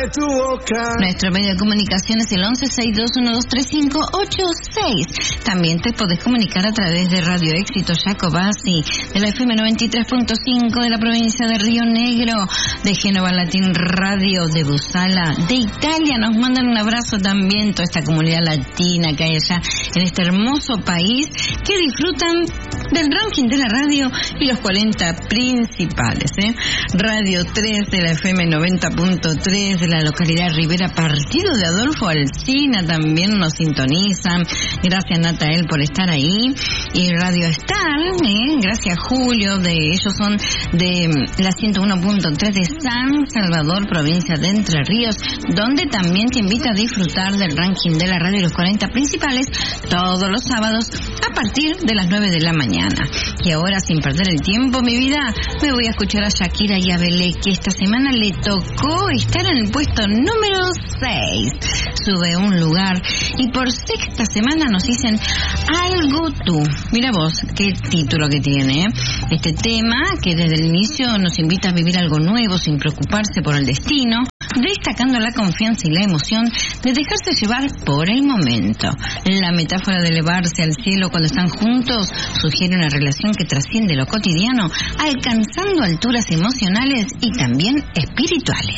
tu boca. Nuestro medio de comunicación es el 1162123586. También te podés comunicar a través de Radio Éxito Jacobasi, de la FM 93.5 de la provincia de Río Negro, de Génova Latin Radio, de Busala, de Italia. Nos mandan un abrazo también toda esta comunidad latina que hay allá en este hermoso país, que disfrutan del ranking de la radio y los 40 principales, Radio 3 de la FM 90.3 de la localidad Rivera Partido de Adolfo Alsina también nos sintonizan. Gracias, Natael, por estar ahí. Y Radio Star, gracias, Julio, ellos son de la 101.3 de San Salvador, provincia de Entre Ríos, donde también te invita a disfrutar del ranking de la radio y los 40 principales todos los sábados a partir de las 9 de la mañana. Y ahora, sin perder el tiempo, mi vida, me voy a escuchar a Shakira y a Belé, que esta semana le tocó estar en el puesto número 6. Sube un lugar y por sexta semana nos dicen Algo Tú. Mira vos, qué título que tiene, este tema que desde el inicio nos invita a vivir algo nuevo sin preocuparse por el destino, destacando la confianza y la emoción de dejarse llevar por el momento. La metáfora de elevarse al cielo cuando están juntos sugiere una relación que trasciende lo cotidiano, alcanzando alturas emocionales y también espirituales.